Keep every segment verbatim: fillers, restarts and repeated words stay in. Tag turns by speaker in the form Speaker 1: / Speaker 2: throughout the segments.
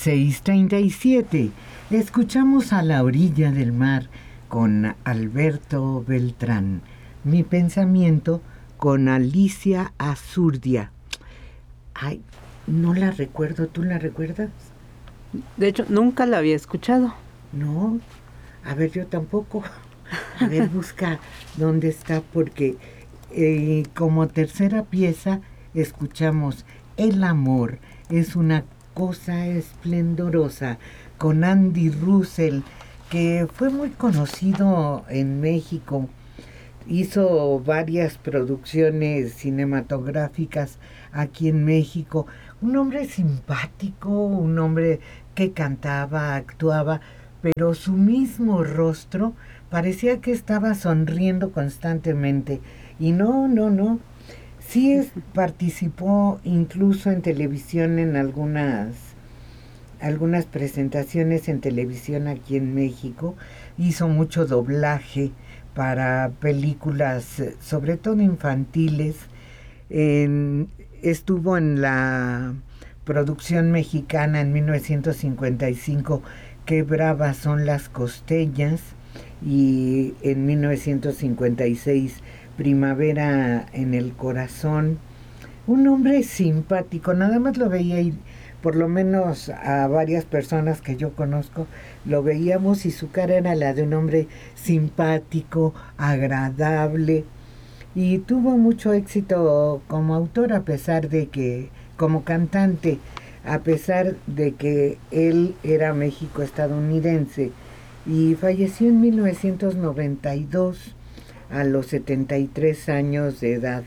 Speaker 1: seis treinta y siete. Escuchamos A la orilla del mar con Alberto Beltrán. Mi pensamiento con Alicia Azurdia. Ay, no la recuerdo. ¿Tú la recuerdas?
Speaker 2: De hecho, nunca la había escuchado.
Speaker 1: No, a ver, yo tampoco. A ver, busca dónde está, porque eh, como tercera pieza escuchamos El amor es una cosa esplendorosa con Andy Russell, que fue muy conocido en México. Hizo varias producciones cinematográficas aquí en México. Un hombre simpático, un hombre que cantaba, actuaba, pero su mismo rostro parecía que estaba sonriendo constantemente. Y no, no, no. Sí es, participó incluso en televisión en algunas, algunas presentaciones en televisión aquí en México. Hizo mucho doblaje para películas, sobre todo infantiles. En, estuvo en la producción mexicana en mil novecientos cincuenta y cinco, Qué bravas son las costeñas, y en mil novecientos cincuenta y seis, Primavera en el corazón. Un hombre simpático, nada más lo veía ir, por lo menos a varias personas que yo conozco, lo veíamos y su cara era la de un hombre simpático, agradable, y tuvo mucho éxito como autor, a pesar de que, como cantante, a pesar de que él era México-estadounidense, y falleció en mil novecientos noventa y dos a los setenta y tres años de edad.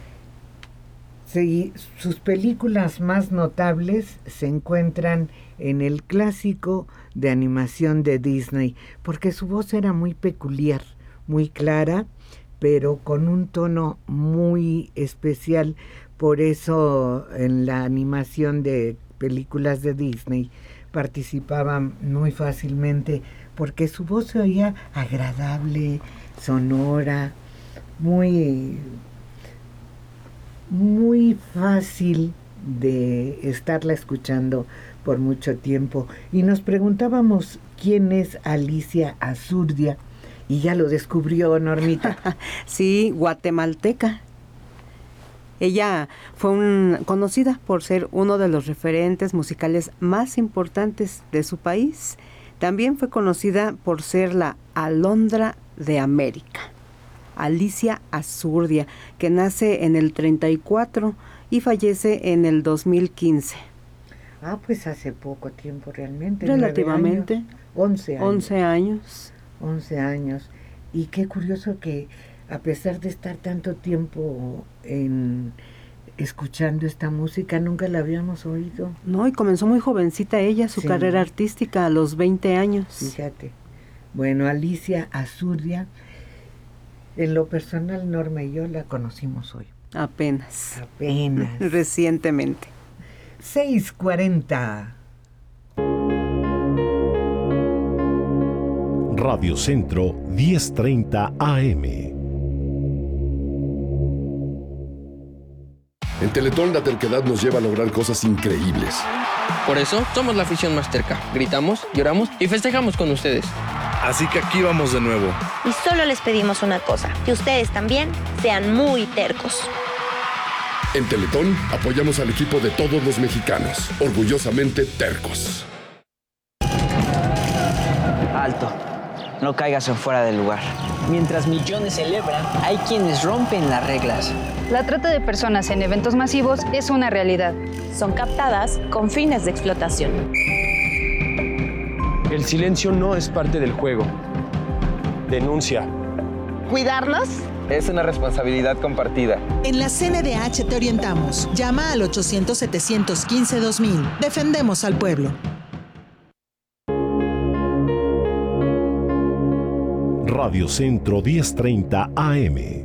Speaker 1: Sí, sus películas más notables se encuentran en el clásico de animación de Disney, porque su voz era muy peculiar, muy clara, pero con un tono muy especial. Por eso en la animación de películas de Disney participaban muy fácilmente, porque su voz se oía agradable, sonora, muy, muy fácil de estarla escuchando por mucho tiempo. Y nos preguntábamos quién es Alicia Azurdia, y ya lo descubrió Normita.
Speaker 2: Sí, guatemalteca. Ella fue un, conocida por ser uno de los referentes musicales más importantes de su país. También fue conocida por ser la Alondra de América. Alicia Azurdia, que nace en el treinta y cuatro y fallece en el dos mil quince.
Speaker 1: Ah, pues hace poco tiempo realmente.
Speaker 2: Relativamente.
Speaker 1: Años, once años.
Speaker 2: Once años.
Speaker 1: Once años. Y qué curioso que, a pesar de estar tanto tiempo en escuchando esta música, nunca la habíamos oído.
Speaker 2: No, y comenzó muy jovencita ella su sí. carrera artística a los veinte años.
Speaker 1: Fíjate. Bueno, Alicia Azurdia, en lo personal, Norma y yo la conocimos hoy.
Speaker 2: Apenas.
Speaker 1: Apenas.
Speaker 2: Recientemente.
Speaker 1: seis cuarenta.
Speaker 3: Radio Centro diez treinta A M.
Speaker 4: En Teletón la terquedad nos lleva a lograr cosas increíbles.
Speaker 5: Por eso somos la afición más terca. Gritamos, lloramos y festejamos con ustedes.
Speaker 6: Así que aquí vamos de nuevo.
Speaker 7: Y solo les pedimos una cosa, que ustedes también sean muy tercos.
Speaker 4: En Teletón apoyamos al equipo de todos los mexicanos, orgullosamente tercos.
Speaker 8: Alto, no caigas en fuera del lugar.
Speaker 9: Mientras millones celebran, hay quienes rompen las reglas.
Speaker 10: La trata de personas en eventos masivos es una realidad.
Speaker 11: Son captadas con fines de explotación.
Speaker 12: El silencio no es parte del juego. Denuncia.
Speaker 13: ¿Cuidarnos?
Speaker 14: Es una responsabilidad compartida.
Speaker 15: En la C N D H te orientamos. Llama al ochocientos, setecientos quince, dos mil. Defendemos al pueblo.
Speaker 3: Radio Centro diez treinta A M.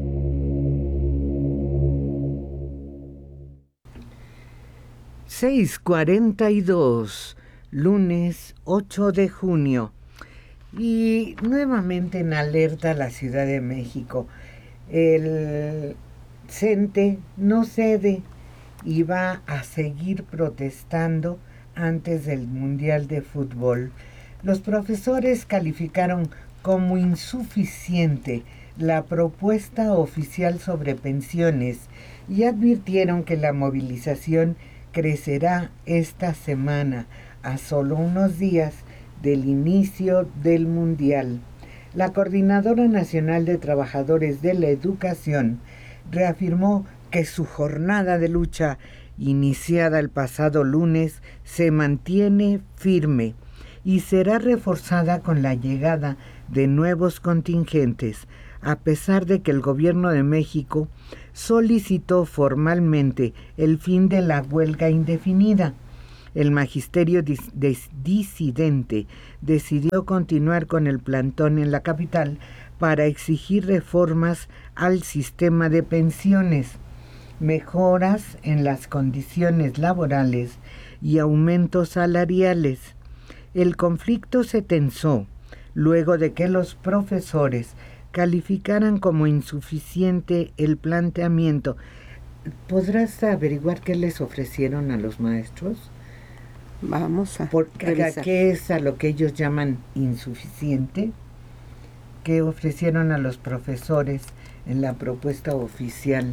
Speaker 1: seis cuarenta y dos, lunes ocho de junio. Y nuevamente en alerta la Ciudad de México. El CENTE no cede y va a seguir protestando antes del Mundial de Fútbol. Los profesores calificaron como insuficiente la propuesta oficial sobre pensiones y advirtieron que la movilización crecerá esta semana, a solo unos días del inicio del Mundial. La Coordinadora Nacional de Trabajadores de la Educación reafirmó que su jornada de lucha, iniciada el pasado lunes, se mantiene firme y será reforzada con la llegada de nuevos contingentes, a pesar de que el Gobierno de México solicitó formalmente el fin de la huelga indefinida. El magisterio dis- dis- disidente decidió continuar con el plantón en la capital para exigir reformas al sistema de pensiones, mejoras en las condiciones laborales y aumentos salariales. El conflicto se tensó luego de que los profesores calificaran como insuficiente el planteamiento. ¿Podrás averiguar qué les ofrecieron a los maestros?
Speaker 2: Vamos a
Speaker 1: Porque,
Speaker 2: revisar.
Speaker 1: ¿qué es a lo que ellos llaman insuficiente? ¿Qué ofrecieron a los profesores en la propuesta oficial?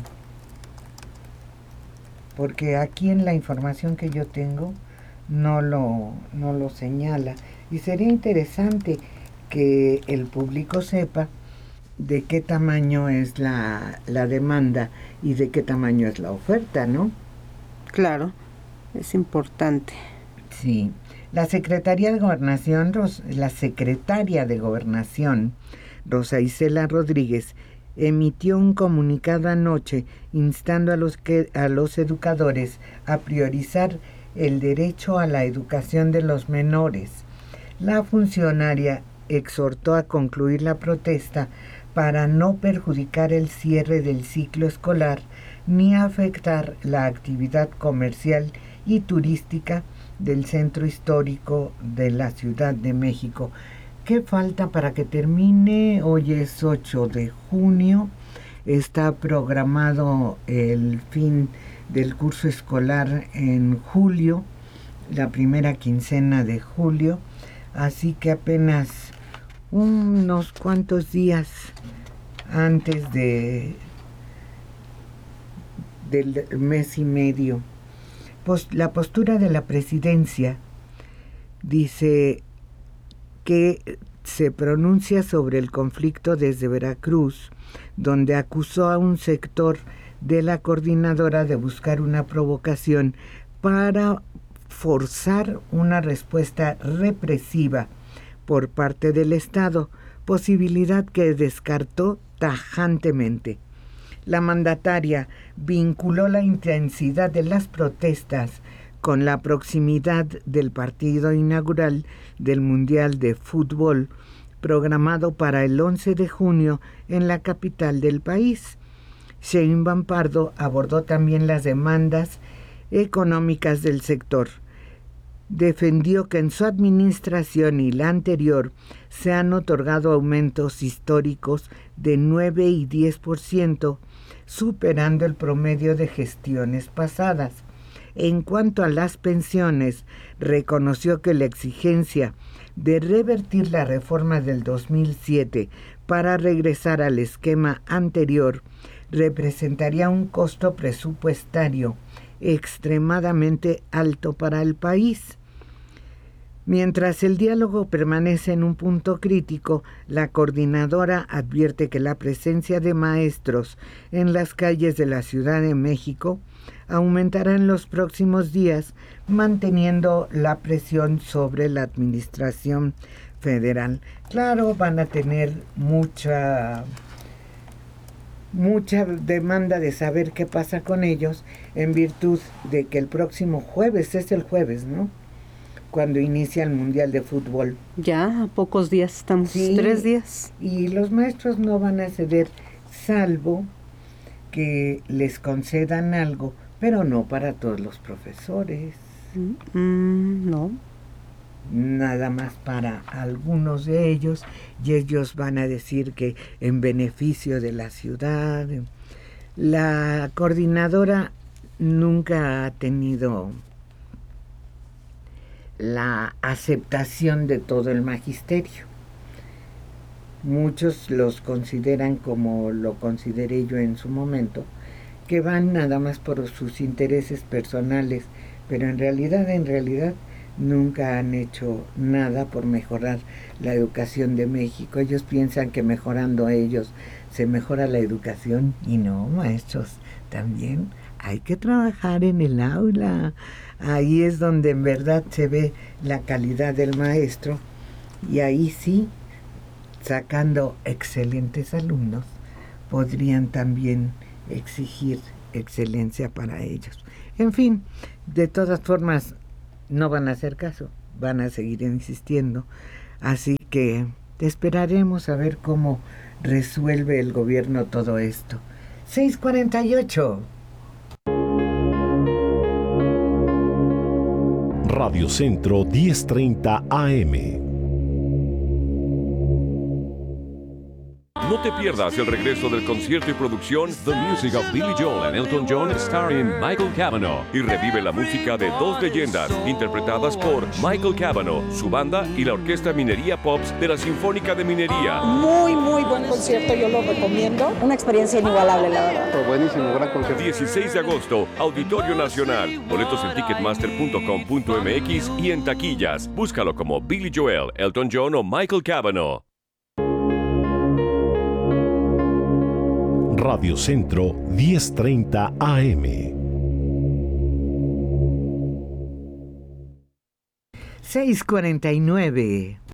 Speaker 1: Porque aquí en la información que yo tengo no lo, no lo señala. Y sería interesante que el público sepa de qué tamaño es la, la demanda y de qué tamaño es la oferta, ¿no?
Speaker 2: Claro, es importante.
Speaker 1: Sí. La Secretaría de Gobernación, la Secretaria de Gobernación, Rosa Isela Rodríguez, emitió un comunicado anoche instando a los, que, a los educadores a priorizar el derecho a la educación de los menores. La funcionaria exhortó a concluir la protesta para no perjudicar el cierre del ciclo escolar ni afectar la actividad comercial y turística del centro histórico de la Ciudad de México. ¿Qué falta para que termine? Hoy es ocho de junio, está programado el fin del curso escolar en julio, la primera quincena de julio, así que apenas unos cuantos días antes de del mes y medio. Pues la postura de la presidencia dice que se pronuncia sobre el conflicto desde Veracruz, donde acusó a un sector de la coordinadora de buscar una provocación para forzar una respuesta represiva por parte del Estado, posibilidad que descartó tajantemente. La mandataria vinculó la intensidad de las protestas con la proximidad del partido inaugural del Mundial de Fútbol, programado para el once de junio en la capital del país. Sheinbaum Pardo abordó también las demandas económicas del sector. Defendió que en su administración y la anterior se han otorgado aumentos históricos de nueve y diez por ciento, superando el promedio de gestiones pasadas. En cuanto a las pensiones, reconoció que la exigencia de revertir la reforma del dos mil siete para regresar al esquema anterior representaría un costo presupuestario extremadamente alto para el país. Mientras el diálogo permanece en un punto crítico, la coordinadora advierte que la presencia de maestros en las calles de la Ciudad de México aumentará en los próximos días, manteniendo la presión sobre la administración federal. Claro, van a tener mucha mucha demanda de saber qué pasa con ellos, en virtud de que el próximo jueves, es el jueves, ¿no?, cuando inicia el Mundial de Fútbol.
Speaker 2: Ya, a pocos días estamos, sí, tres días.
Speaker 1: Y los maestros no van a ceder, salvo que les concedan algo, pero no para todos los profesores.
Speaker 2: Mm, no.
Speaker 1: Nada más para algunos de ellos, y ellos van a decir que en beneficio de la ciudad. La coordinadora nunca ha tenido la aceptación de todo el magisterio. Muchos los consideran, como lo consideré yo en su momento, que van nada más por sus intereses personales, pero en realidad, en realidad, nunca han hecho nada por mejorar la educación de México. Ellos piensan que mejorando ellos se mejora la educación, y no, maestros, también hay que trabajar en el aula. Ahí es donde en verdad se ve la calidad del maestro, y ahí sí, sacando excelentes alumnos, podrían también exigir excelencia para ellos. En fin, de todas formas, no van a hacer caso, van a seguir insistiendo. Así que esperaremos a ver cómo resuelve el gobierno todo esto. seis cuarenta y ocho.
Speaker 3: Radio Centro diez treinta A M.
Speaker 13: No te pierdas el regreso del concierto y producción The Music of Billy Joel and Elton John starring Michael Cavanaugh, y revive la música de dos leyendas interpretadas por Michael Cavanaugh, su banda y la Orquesta Minería Pops de la Sinfónica de Minería.
Speaker 16: Muy, muy buen concierto, yo lo recomiendo. Una experiencia inigualable, la verdad.
Speaker 13: Fue buenísimo, gran concierto. dieciséis de agosto, Auditorio Nacional. Boletos en ticketmaster punto com punto m x y en taquillas. Búscalo como Billy Joel, Elton John o Michael Cavanaugh.
Speaker 3: Radio Centro diez treinta A M.
Speaker 1: seis cuarenta y nueve.